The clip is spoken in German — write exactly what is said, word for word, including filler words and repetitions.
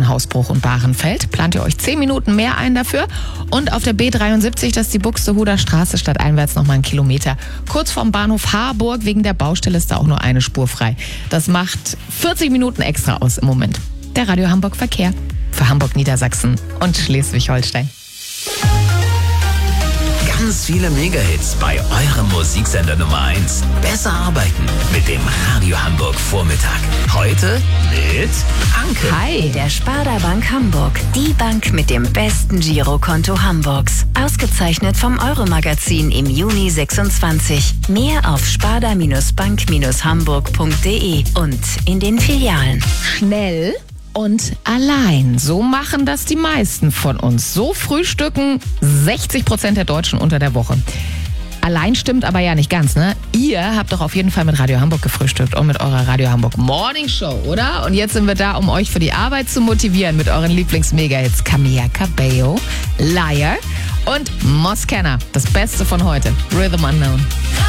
zwischen Hausbruch und Bahrenfeld. Plant ihr euch zehn Minuten mehr ein dafür. Und auf der B dreiundsiebzig, das ist die Buxtehuder Straße, stadteinwärts nochmal einen Kilometer. Kurz vorm Bahnhof Harburg, wegen der Baustelle ist da auch nur eine Spur frei. Das macht vierzig Minuten extra aus im Moment. Der Radio Hamburg Verkehr für Hamburg, Niedersachsen und Schleswig-Holstein. Ganz viele Megahits bei eurem Musiksender Nummer eins. Besser arbeiten mit dem Radio Hamburg Vormittag. Heute mit Anke. Hi. Der Sparda Bank Hamburg. Die Bank mit dem besten Girokonto Hamburgs. Ausgezeichnet vom Euro-Magazin im Juni sechsundzwanzig. Mehr auf sparda bank hamburg punkt de und in den Filialen. Schnell und allein. So machen das die meisten von uns. So frühstücken sechzig Prozent der Deutschen unter der Woche. Allein stimmt aber ja nicht ganz, ne? Ihr habt doch auf jeden Fall mit Radio Hamburg gefrühstückt und mit eurer Radio Hamburg Morning Show, oder? Und jetzt sind wir da, um euch für die Arbeit zu motivieren mit euren Lieblings-Mega-Hits. Camila Cabello, Liar und Moscanner. Das Beste von heute. Rhythm Unknown.